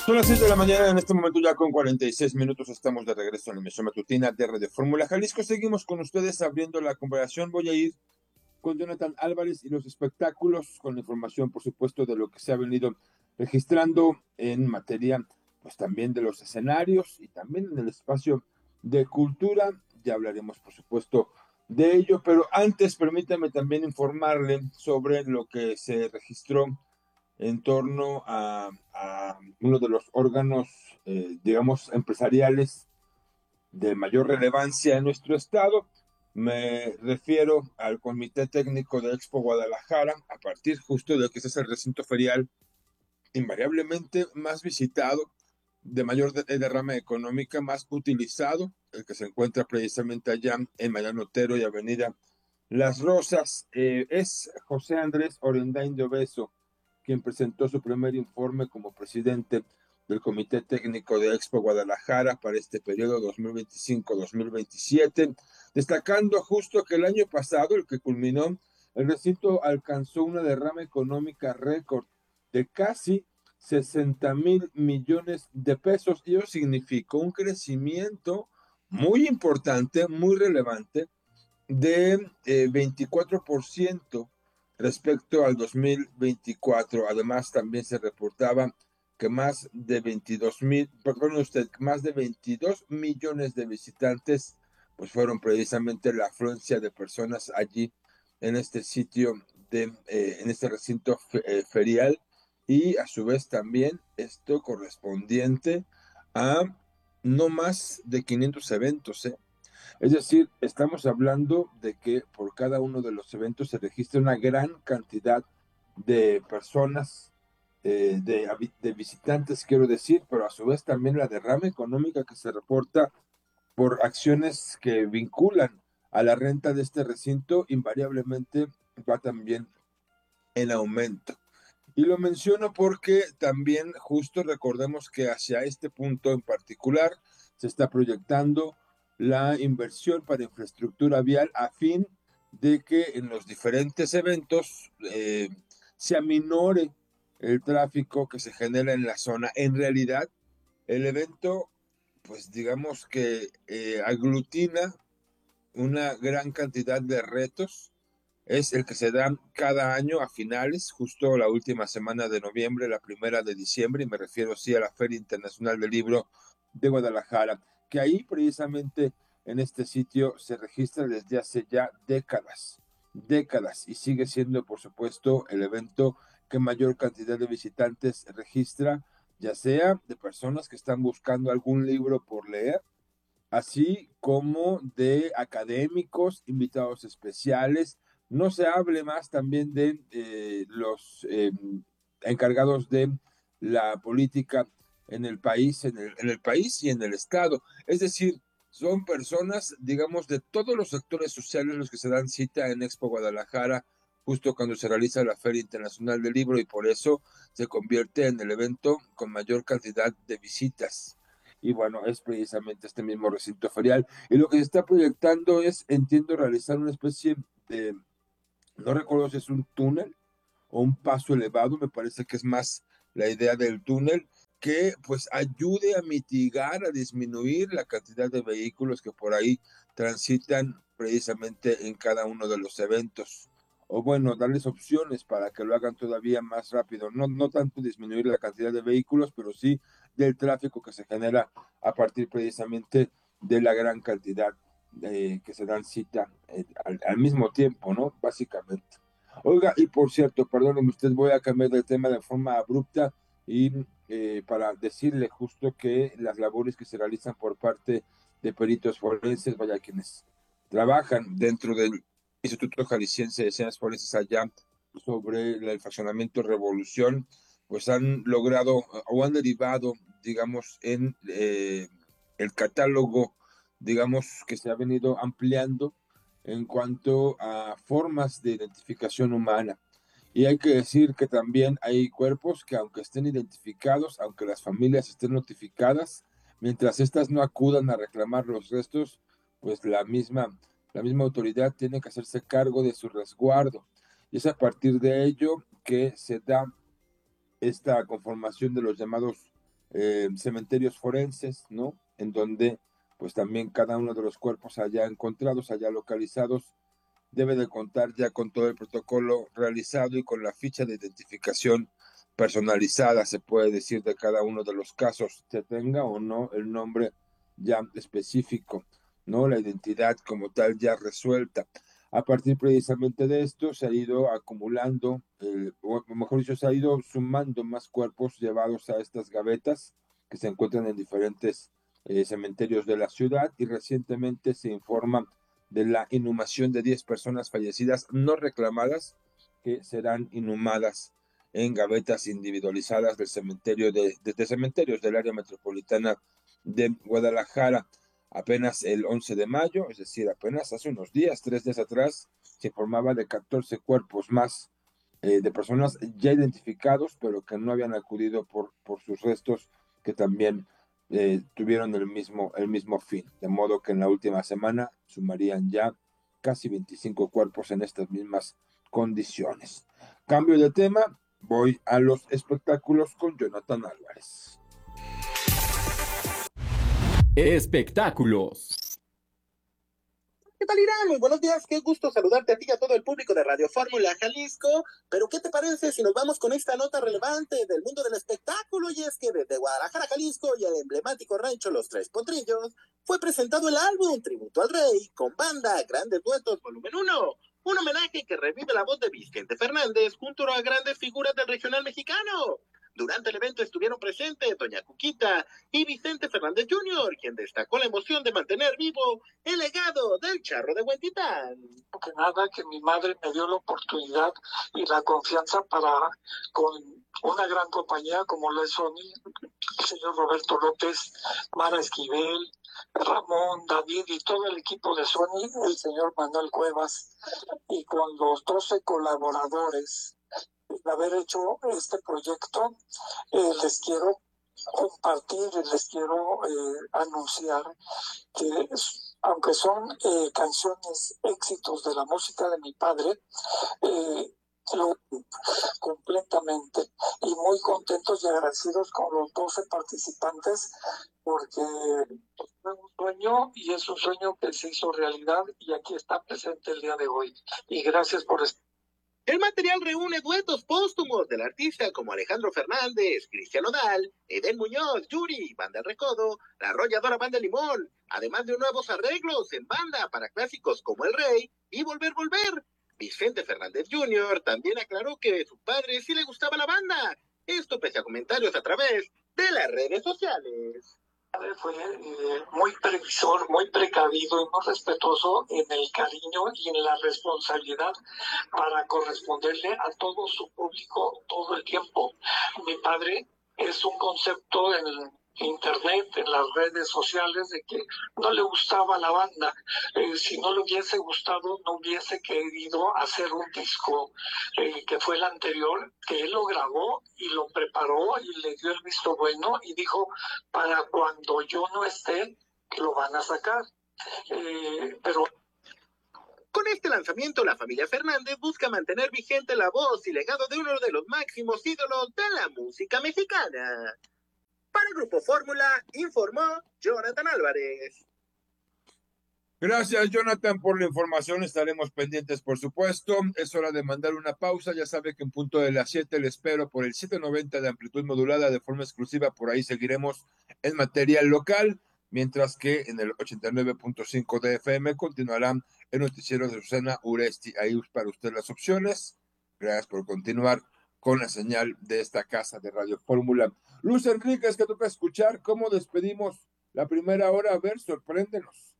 Son las 6 de la mañana, en este momento ya con 46 minutos estamos de regreso en la emisión matutina de Radio Fórmula Jalisco. Seguimos con ustedes abriendo la conversación. Voy a ir con Jonathan Álvarez y los espectáculos, con la información, por supuesto, de lo que se ha venido registrando en materia, pues también de los escenarios y también en el espacio de cultura. Ya hablaremos, por supuesto, de ello, pero antes permítame también informarle sobre lo que se registró en torno a uno de los órganos, digamos, empresariales de mayor relevancia en nuestro estado. Me refiero al Comité Técnico de Expo Guadalajara, a partir justo de que ese es el recinto ferial invariablemente más visitado, de mayor derrama económica, más utilizado, el que se encuentra precisamente allá en Mariano Otero y Avenida Las Rosas. Es José Andrés Orendain de Obeso quien presentó su primer informe como presidente del Comité Técnico de Expo Guadalajara para este periodo 2025-2027, destacando justo que el año pasado, el que culminó, el recinto alcanzó una derrama económica récord de casi 60,000 millones de pesos, y eso significó un crecimiento muy importante, muy relevante, de 24% respecto al 2024. Además, también se reportaba que más de 22 millones de visitantes, pues fueron precisamente la afluencia de personas allí en este sitio en este recinto ferial, y a su vez también esto correspondiente a no más de 500 eventos, ¿eh? Es decir, estamos hablando de que por cada uno de los eventos se registra una gran cantidad de personas, de visitantes, quiero decir, pero a su vez también la derrama económica que se reporta por acciones que vinculan a la renta de este recinto invariablemente va también en aumento. Y lo menciono porque también justo recordemos que hacia este punto en particular se está proyectando la inversión para infraestructura vial a fin de que en los diferentes eventos se aminore el tráfico que se genera en la zona. En realidad, el evento, pues digamos que aglutina una gran cantidad de retos. Es el que se da cada año a finales, justo la última semana de noviembre, la primera de diciembre, y me refiero sí a la Feria Internacional del Libro de Guadalajara, que ahí precisamente en este sitio se registra desde hace ya décadas, y sigue siendo, por supuesto, el evento que mayor cantidad de visitantes registra, ya sea de personas que están buscando algún libro por leer, así como de académicos, invitados especiales. No se hable más también de los encargados de la política en el país, en el país y en el estado. Es decir, son personas, digamos, de todos los sectores sociales los que se dan cita en Expo Guadalajara, justo cuando se realiza la Feria Internacional del Libro, y por eso se convierte en el evento con mayor cantidad de visitas. Y bueno, es precisamente este mismo recinto ferial. Y lo que se está proyectando es, entiendo, realizar una especie de, no recuerdo si es un túnel o un paso elevado, me parece que es más la idea del túnel, que pues ayude a mitigar, a disminuir la cantidad de vehículos que por ahí transitan precisamente en cada uno de los eventos. O bueno, darles opciones para que lo hagan todavía más rápido. No tanto disminuir la cantidad de vehículos, pero sí del tráfico que se genera a partir precisamente de la gran cantidad que se dan cita al mismo tiempo, ¿no? Básicamente. Oiga, y por cierto, perdóneme usted, voy a cambiar de tema de forma abrupta, y para decirle justo que las labores que se realizan por parte de peritos forenses, vaya, quienes trabajan dentro del Instituto Jalisciense de Ciencias Forenses allá sobre el fraccionamiento Revolución, pues han logrado o han derivado, digamos, en el catálogo, digamos, que se ha venido ampliando en cuanto a formas de identificación humana. Y hay que decir que también hay cuerpos que, aunque estén identificados, aunque las familias estén notificadas, mientras éstas no acudan a reclamar los restos, pues la misma autoridad tiene que hacerse cargo de su resguardo. Y es a partir de ello que se da esta conformación de los llamados cementerios forenses, ¿no? En donde pues también cada uno de los cuerpos allá encontrados, allá localizados, debe de contar ya con todo el protocolo realizado y con la ficha de identificación personalizada, se puede decir, de cada uno de los casos, se tenga o no el nombre ya específico, ¿no? La identidad como tal ya resuelta. A partir precisamente de esto se ha ido acumulando, o mejor dicho, se ha ido sumando más cuerpos llevados a estas gavetas que se encuentran en diferentes cementerios de la ciudad, y recientemente se informa de la inhumación de 10 personas fallecidas no reclamadas que serán inhumadas en gavetas individualizadas del cementerio de cementerios del área metropolitana de Guadalajara. Apenas el 11 de mayo, es decir, apenas hace unos días, 3 días atrás, se informaba de 14 cuerpos más de personas ya identificados, pero que no habían acudido por sus restos, que también tuvieron el mismo fin. De modo que en la última semana sumarían ya casi 25 cuerpos en estas mismas condiciones. Cambio de tema, voy a los espectáculos con Jonathan Álvarez. Espectáculos. ¿Qué tal, Irán? Muy buenos días, qué gusto saludarte a ti y a todo el público de Radio Fórmula Jalisco. Pero ¿qué te parece si nos vamos con esta nota relevante del mundo del espectáculo? Y es que desde Guadalajara, Jalisco y el emblemático rancho Los Tres Potrillos fue presentado el álbum Tributo al Rey con banda Grandes Duetos Volumen 1. Un homenaje que revive la voz de Vicente Fernández junto a grandes figuras del regional mexicano. Durante el evento estuvieron presentes Doña Cuquita y Vicente Fernández Jr., quien destacó la emoción de mantener vivo el legado del Charro de Huentitán. Que nada, que mi madre me dio la oportunidad y la confianza para, con una gran compañía como lo es Sony, el señor Roberto López, Mara Esquivel, Ramón, David y todo el equipo de Sony, el señor Manuel Cuevas, y con los 12 colaboradores de haber hecho este proyecto, les quiero compartir, les quiero anunciar que aunque son canciones, éxitos de la música de mi padre, lo completamente, y muy contentos y agradecidos con los 12 participantes, porque fue un sueño y es un sueño que se hizo realidad y aquí está presente el día de hoy. Y gracias por estar. El material reúne duetos póstumos del artista como Alejandro Fernández, Cristian Nodal, Eden Muñoz, Yuri, Banda El Recodo, La Arrolladora Banda Limón, además de nuevos arreglos en banda para clásicos como El Rey y Volver, Volver. Vicente Fernández Jr. también aclaró que a su padre sí le gustaba la banda, esto pese a comentarios a través de las redes sociales. Fue muy previsor, muy precavido y muy respetuoso en el cariño y en la responsabilidad para corresponderle a todo su público todo el tiempo. Mi padre es un concepto en internet, en las redes sociales, de que no le gustaba la banda. Si no le hubiese gustado, no hubiese querido hacer un disco que fue el anterior, que él lo grabó y lo preparó y le dio el visto bueno y dijo, para cuando yo no esté, lo van a sacar. Pero con este lanzamiento, la familia Fernández busca mantener vigente la voz y legado de uno de los máximos ídolos de la música mexicana. Para el Grupo Fórmula, informó Jonathan Álvarez. Gracias, Jonathan, por la información. Estaremos pendientes, por supuesto. Es hora de mandar una pausa. Ya sabe que en punto de las 7 le espero por el 790 de amplitud modulada de forma exclusiva. Por ahí seguiremos en material local, mientras que en el 89.5 de FM continuarán el noticiero de Susana Uresti. Ahí para usted las opciones. Gracias por continuar con la señal de esta casa de Radio Fórmula. Luz Enríquez, que toca escuchar. ¿Cómo despedimos la primera hora? A ver, sorpréndenos.